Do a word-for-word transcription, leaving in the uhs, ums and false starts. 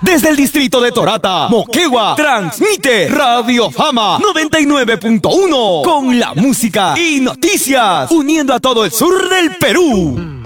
Desde el distrito de Torata, Moquegua, transmite Radio Fama noventa y nueve punto uno con la música y noticias, uniendo a todo el sur del Perú.